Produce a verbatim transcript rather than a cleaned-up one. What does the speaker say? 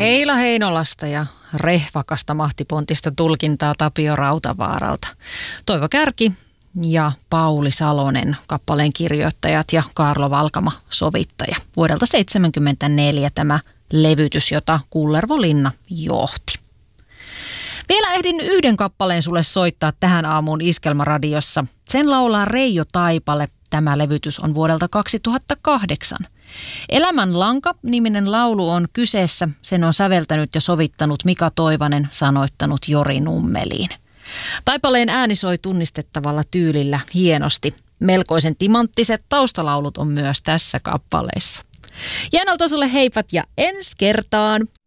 Heila Heinolasta ja rehvakasta mahtipontista tulkintaa Tapio Rautavaaralta. Toivo Kärki ja Pauli Salonen, kappaleen kirjoittajat, ja Kaarlo Valkama, sovittaja. Vuodelta seitsemänkymmentäneljä tämä levytys, jota Kullervo Linna johti. Vielä ehdin yhden kappaleen sulle soittaa tähän aamuun Iskelmaradiossa. Sen laulaa Reijo Taipale. Tämä levytys on vuodelta kaksituhattakahdeksan. Elämän lanka-niminen laulu on kyseessä. Sen on säveltänyt ja sovittanut Mika Toivanen, sanoittanut Jori Nummeliin. Taipaleen ääni soi tunnistettavalla tyylillä hienosti. Melkoisen timanttiset taustalaulut on myös tässä kappaleessa. Jäänältä sulle heipat ja ensi kertaan!